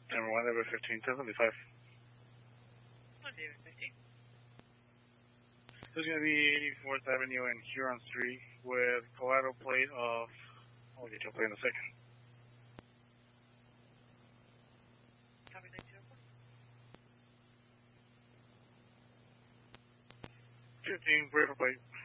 Number 1, David 1575. 1 David 15. This is going to be 84th Avenue and Huron Street with collateral plate of, I'll get you a plate in a second. Copy 1904. 15, waiver plate.